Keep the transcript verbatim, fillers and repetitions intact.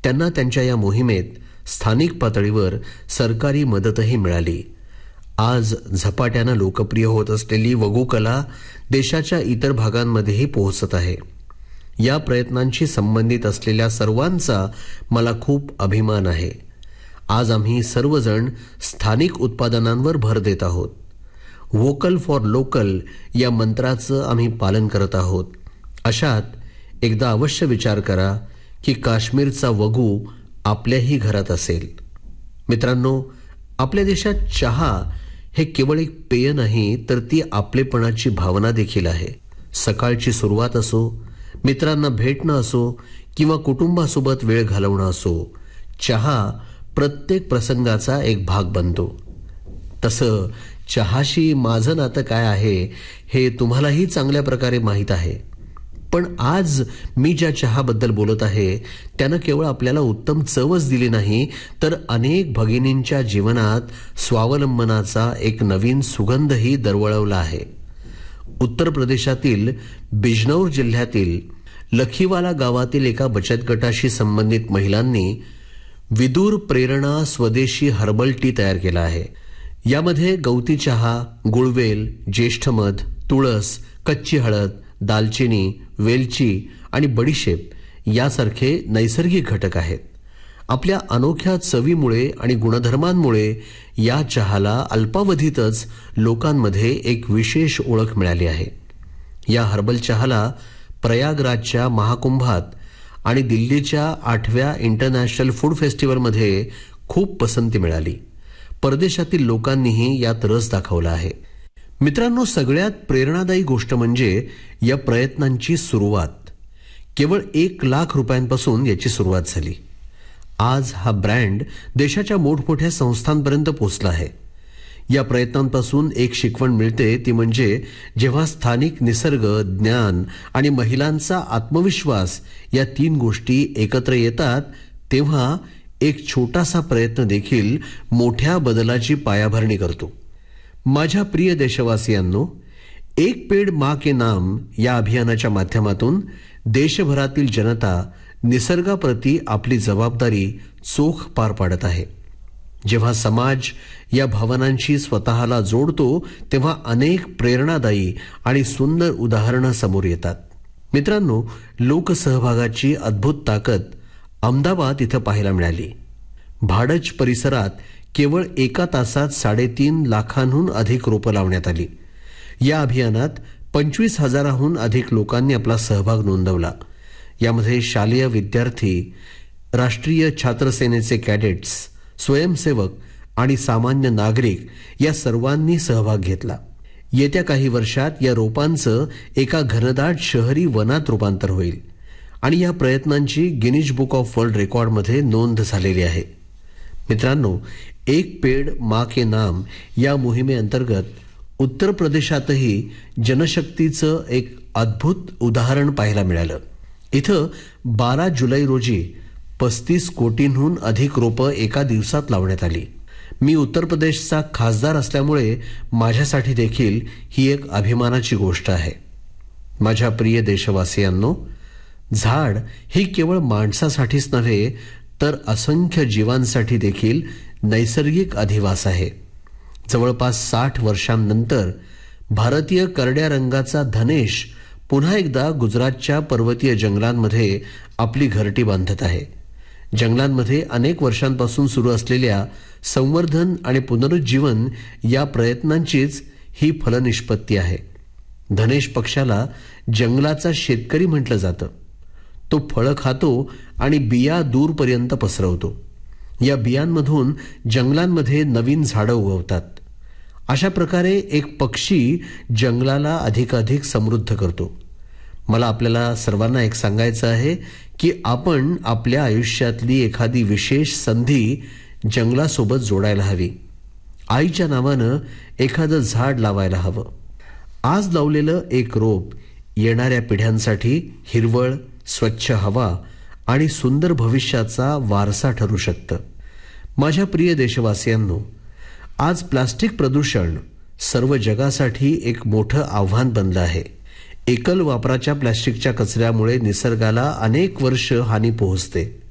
त्यांना त्यांच्या या मोहिमेत स्थानिक पातळीवर सरकारी मदतही मिळाली. आज झपाट्यानं लोकप्रिय होत असलेली वगू कला देशाच्या इतर भागांमध्येही पोहोचत आहे. या प्रयत्नांशी संबंधित असलेल्या सर्वांचा मला खूप अभिमान आहे. आज आम्ही सर्वजण स्थानिक उत्पादनांवर भर देत आहोत. व्होकल फॉर लोकल या मंत्राचं आम्ही पालन करत आहोत. अशात एकदा अवश्य विचार करा की काश्मीरचा वगू आपल्याही घरात असेल. मित्रांनो, आपल्या देशात चहा हे केवळ एक पेय नाही, तर ती आपलेपणाची भावना देखील आहे. सकाळची सुरुवात असो, मित्रांना भेटणं असो किंवा कुटुंबासोबत वेळ घालवणं असो, चहा प्रत्येक प्रसंगाचा एक भाग बनतो. तसं चहाशी माझं नातं काय आहे हे तुम्हालाही चांगल्या प्रकारे माहीत आहे. पण आज मी ज्या चहाबद्दल बोलत आहे त्यानं केवळ आपल्याला उत्तम चवच दिली नाही, तर अनेक भगिनींच्या जीवनात स्वावलंबनाचा एक नवीन सुगंधही दरवळवला आहे. उत्तर प्रदेशातील बिजनौर जिल्ह्यातील लखीवाला गावातील एका बचत गटाशी संबंधित महिलांनी विदूर प्रेरणा स्वदेशी हर्बल टी तयार केला आहे. यामध्ये गवती चहा, गुळवेल, ज्येष्ठ मध, तुळस, कच्ची हळद, दालचिनी, वेलची आणि बडीशेप यासारखे नैसर्गिक घटक आहेत. आपल्या अनोख्या चवीमुळे आणि गुणधर्मांमुळे या चहाला अल्पावधीतच लोकांमध्ये एक विशेष ओळख मिळाली आहे. या हर्बल चहाला प्रयागराजच्या महाकुंभात आणि दिल्लीच्या आठव्या इंटरनॅशनल फूड फेस्टिवलमध्ये खूप पसंती मिळाली. परदेशातील लोकांनीही यात रस दाखवला आहे. मित्रांनो, सगळ्यात प्रेरणादायी गोष्ट म्हणजे या प्रयत्नांची सुरुवात. केवळ एक लाख रुपयांपासून याची सुरुवात झाली. आज हा ब्रँड देशाच्या मोठमोठ्या संस्थांपर्यंत पोहोचला आहे. या प्रयत्नांपासून एक शिकवण मिळते, ती म्हणजे जेव्हा स्थानिक निसर्ग, ज्ञान आणि महिलांचा आत्मविश्वास या तीन गोष्टी एकत्र येतात, तेव्हा एक छोटासा प्रयत्न देखील मोठ्या बदलाची पायाभरणी करतो. माझ्या प्रिय देशवासियांनो, एक पेड़ मां के नाम या अभियानाच्या माध्यमातून देशभरातील जनता निसर्गाप्रती आपली जबाबदारी चोख पार पाडत आहे. जेव्हा समाज या भावनांशी स्वतःला जोडतो, तेव्हा अनेक प्रेरणादायी आणि सुंदर उदाहरणं समोर येतात. मित्रांनो, लोकसहभागाची अद्भुत ताकद अहमदाबाद इथं पाहायला मिळाली. भाडज परिसरात केवळ एका तासात साडेतीन लाखांहून अधिक रोपं लावण्यात आली. या अभियानात पंचवीस हजाराहून अधिक लोकांनी आपला सहभाग नोंदवला. यामध्ये शालेय विद्यार्थी, राष्ट्रीय छात्र सेनेचे कॅडेट्स, स्वयंसेवक आणि सामान्य नागरिक या सर्वांनी सहभाग घेतला. येत्या काही वर्षात या रोपांचं एका घनदाट शहरी वनात रूपांतर होईल आणि या प्रयत्नांची गिनीज बुक ऑफ वर्ल्ड रेकॉर्डमध्ये नोंद झालेली आहे. मित्रांनो, एक पेड़ मां के नाम या मोहिमेअंतर्गत उत्तर प्रदेशातही जनशक्तीचं एक अद्भुत उदाहरण पाहायला मिळालं. इथं बारा जुलै रोजी पस्तीस कोटींहून अधिक रोपं एका दिवसात लावण्यात आली. मी उत्तर प्रदेशचा खासदार असल्यामुळे माझ्यासाठी देखील ही एक अभिमानाची गोष्ट आहे. माझ्या प्रिय देशवासियांनो, झाड ही केवळ माणसासाठीच नव्हे, तर असंख्य जीवांसाठी देखील नैसर्गिक अधिवास आहे. जवळपास साठ वर्षांनंतर भारतीय करड्या रंगाचा धनेश पुन्हा एकदा गुजरातच्या पर्वतीय जंगलांमध्ये आपली घरटी बांधत आहे. जंगलांमध्ये अनेक वर्षांपासून सुरू असलेल्या संवर्धन आणि पुनरुज्जीवन या प्रयत्नांचीच ही फलनिष्पत्ती आहे. धनेश पक्षाला जंगलाचा शेतकरी म्हटलं जातं. तो फळं खातो आणि बिया दूरपर्यंत पसरवतो. या बियांमधून जंगलांमध्ये नवीन झाडं उगवतात. अशा प्रकारे एक पक्षी जंगलाला अधिकाधिक समृद्ध करतो. मला आपल्याला सर्वांना एक सांगायचं आहे की आपण आपल्या आयुष्यातली एखादी विशेष संधी जंगलासोबत जोडायला हवी. आईच्या नावानं एखादं झाड लावायला हवं. आज लावलेलं एक रोप येणाऱ्या पिढ्यांसाठी हिरवळ, स्वच्छ हवा आणि सुंदर भविष्याचा वारसा ठरू शकतं. माझ्या प्रिय देशवासियांनो, आज प्लास्टिक प्रदूषण सर्व जगासाठी एक मोठं आव्हान बनलं आहे. एकल वापराच्या प्लास्टिकच्या कचऱ्यामुळे निसर्गाला अनेक वर्ष हानी पोहोचते.